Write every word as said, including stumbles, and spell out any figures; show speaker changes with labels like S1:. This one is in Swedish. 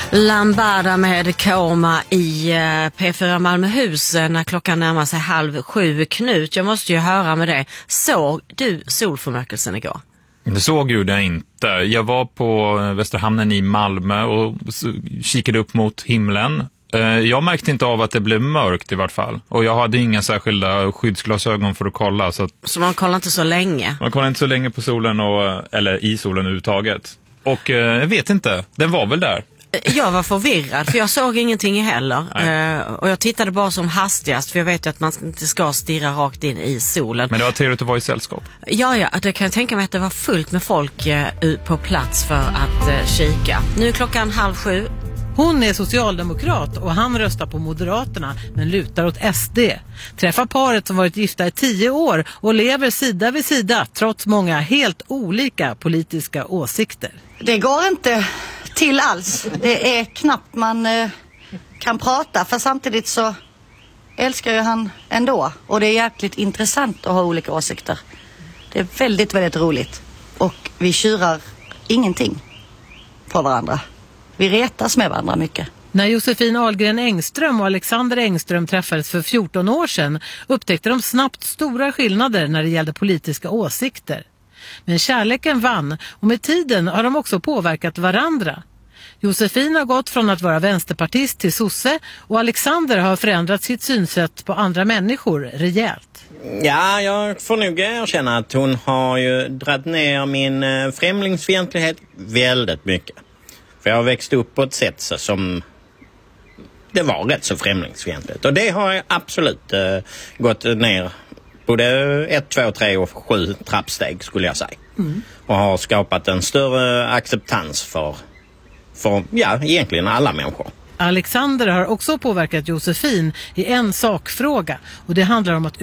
S1: Lambada med Koma i P fyra Malmöhus när klockan närmar sig halv sju. Knut, jag måste ju höra med dig. Såg du solförmörkelsen igår?
S2: Det såg ju det inte. Jag var på Västerhamnen i Malmö och kikade upp mot himlen. Jag märkte inte av att det blev mörkt i vart fall. Och jag hade inga särskilda skyddsglasögon för att kolla. Så, att
S1: så man kollar inte så länge?
S2: Man kollar inte så länge på solen, och, eller i solen överhuvudtaget. Och jag vet inte, den var väl där.
S1: Jag var förvirrad för jag såg ingenting heller. Uh, och jag tittade bara som hastigast, för jag vet ju att man inte ska stirra rakt in i solen.
S2: Men det var trevligt att vara i sällskap.
S1: Ja, ja, det kan jag tänka mig att det var fullt med folk uh, på plats för att uh, kika. Nu är klockan halv sju.
S3: Hon är socialdemokrat och han röstar på Moderaterna men lutar åt S D. Träffar paret som varit gifta i tio år och lever sida vid sida trots många helt olika politiska åsikter.
S4: Det går inte till alls. Det är knappt man eh, kan prata, för samtidigt så älskar ju han ändå. Och det är jäkligt intressant att ha olika åsikter. Det är väldigt, väldigt roligt. Och vi tjurar ingenting på varandra. Vi retas med varandra mycket.
S3: När Josefin Ahlgren Engström och Alexander Engström träffades för fjorton år sedan upptäckte de snabbt stora skillnader när det gällde politiska åsikter. Men kärleken vann och med tiden har de också påverkat varandra. Josefin har gått från att vara vänsterpartist till sosse och Alexander har förändrat sitt synsätt på andra människor rejält.
S5: Ja, jag får nog erkänna att hon har ju dragit ner min främlingsfientlighet väldigt mycket. För jag har växt upp på ett sätt som det var rätt så främlingsfientligt. Och det har jag absolut uh, gått ner både ett, två, tre och sju trappsteg skulle jag säga. Mm. Och har skapat en större acceptans för, för ja, egentligen alla människor.
S3: Alexander har också påverkat Josefin i en sakfråga och det handlar om att